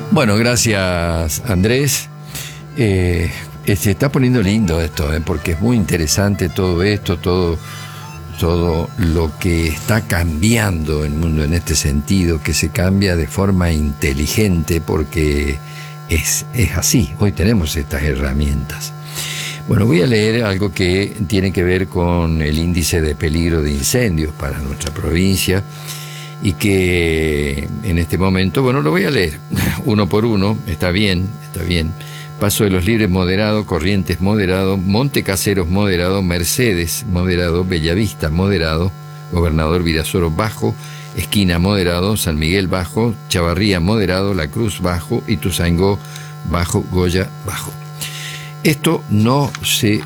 Bueno, gracias, Andrés. Se está poniendo lindo esto, porque es muy interesante todo esto, todo lo que está cambiando el mundo en este sentido, que se cambia de forma inteligente, porque es así. Hoy tenemos estas herramientas. Bueno, voy a leer algo que tiene que ver con el índice de peligro de incendios para nuestra provincia y que en este momento, bueno, lo voy a leer uno por uno. Está bien. Paso de los Libres moderado, Corrientes moderado, Monte Caseros moderado, Mercedes moderado, Bellavista moderado, Gobernador Virasoro bajo, Esquina moderado, San Miguel bajo, Chavarría moderado, La Cruz bajo, Ituzaingó bajo, Goya bajo. Esto no se...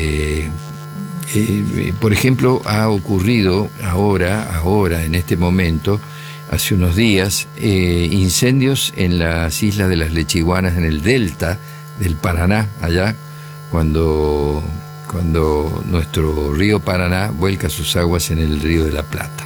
por ejemplo, ha ocurrido ahora, en este momento, hace unos días, incendios en las islas de las Lechiguanas, en el delta del Paraná, allá, cuando nuestro río Paraná vuelca sus aguas en el río de la Plata.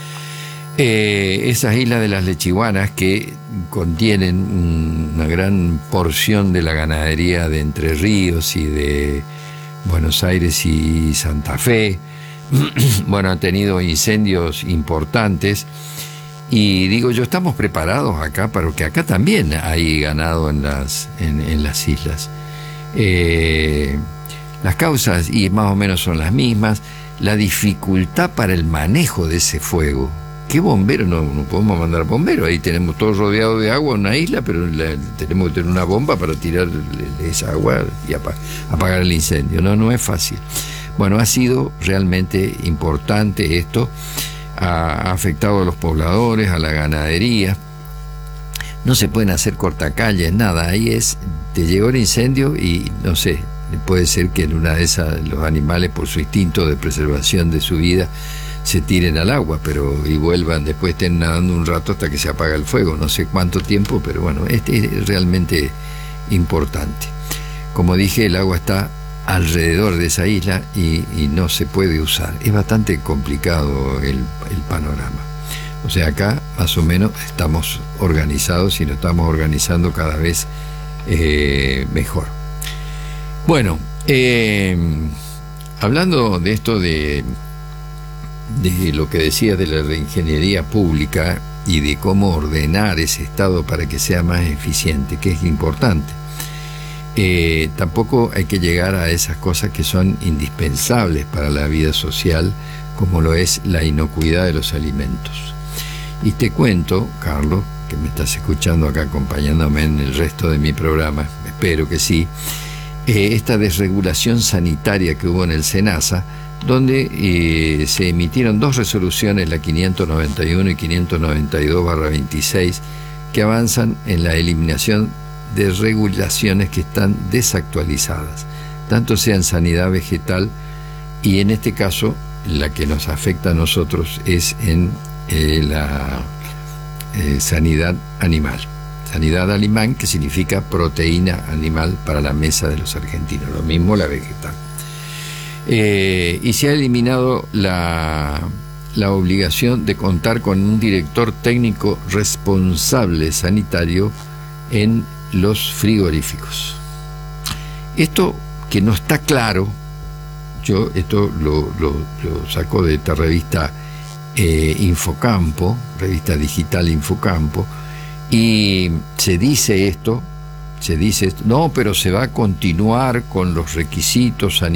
Esas islas de las Lechiguanas que contienen una gran porción de la ganadería de Entre Ríos y de Buenos Aires y Santa Fe, bueno, han tenido incendios importantes. Y digo yo, estamos preparados acá, porque acá también hay ganado en las islas. Las causas y más o menos son las mismas. La dificultad para el manejo de ese fuego. ¿Qué bombero? No podemos mandar bomberos. Ahí tenemos todo rodeado de agua, una isla, pero tenemos que tener una bomba para tirar esa agua y apagar el incendio. No es fácil. Bueno, ha sido realmente importante esto. Ha afectado a los pobladores, a la ganadería. No se pueden hacer cortacalles, nada. Ahí te llegó el incendio y no sé, puede ser que en una de esas los animales, por su instinto de preservación de su vida, se tiren al agua, y vuelvan, después estén nadando un rato hasta que se apaga el fuego. No sé cuánto tiempo, pero bueno, es realmente importante. Como dije, el agua está alrededor de esa isla y no se puede usar. Es bastante complicado el panorama. O sea, acá más o menos estamos organizados y nos estamos organizando cada vez mejor. Bueno, hablando de esto de lo que decía de la reingeniería pública y de cómo ordenar ese Estado para que sea más eficiente, que es importante. Tampoco hay que llegar a esas cosas que son indispensables para la vida social, como lo es la inocuidad de los alimentos. Y te cuento, Carlos, que me estás escuchando acá acompañándome en el resto de mi programa, espero que sí, esta desregulación sanitaria que hubo en el SENASA, donde se emitieron dos resoluciones, la 591 y 592/26, que avanzan en la eliminación de regulaciones que están desactualizadas, tanto sea en sanidad vegetal y en este caso la que nos afecta a nosotros es en la sanidad animal. Sanidad animal, que significa proteína animal para la mesa de los argentinos, lo mismo la vegetal. Y se ha eliminado la obligación de contar con un director técnico responsable sanitario en los frigoríficos. Esto que no está claro, yo esto lo saco de esta revista Infocampo, revista digital Infocampo, y se dice esto, no, pero se va a continuar con los requisitos sanitarios